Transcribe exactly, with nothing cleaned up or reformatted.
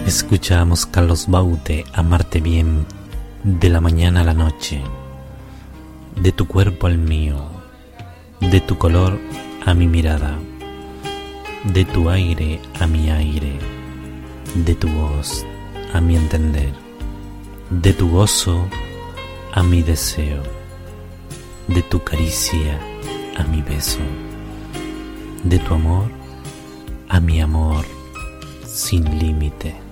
Escuchamos Carlos Baute, Amarte Bien, de la mañana a la noche, de tu cuerpo al mío, de tu color a mi mirada, de tu aire a mi aire, de tu voz a mi entender, de tu gozo a mi deseo, de tu caricia a mi beso, de tu amor a mi amor sin límite.